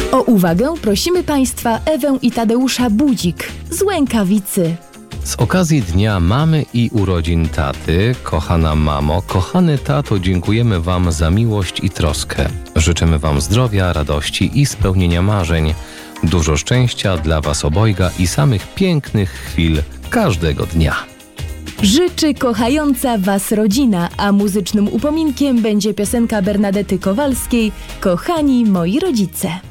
O uwagę prosimy Państwa Ewę i Tadeusza Budzik z Łękawicy. Z okazji Dnia Mamy i urodzin taty, kochana mamo, kochany tato, dziękujemy Wam za miłość i troskę. Życzymy Wam zdrowia, radości i spełnienia marzeń. Dużo szczęścia dla Was obojga i samych pięknych chwil każdego dnia. Życzy kochająca Was rodzina, a muzycznym upominkiem będzie piosenka Bernadety Kowalskiej „Kochani moi rodzice”.